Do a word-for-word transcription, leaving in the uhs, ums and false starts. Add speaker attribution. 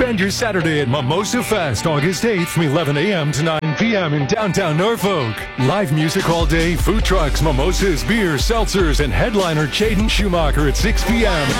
Speaker 1: Spend your Saturday at Mimosa Fest, August eighth from eleven a.m. to nine p.m. in downtown Norfolk. Live music all day, food trucks, mimosas, beers, seltzers, and headliner Jaden Schumacher at six p.m.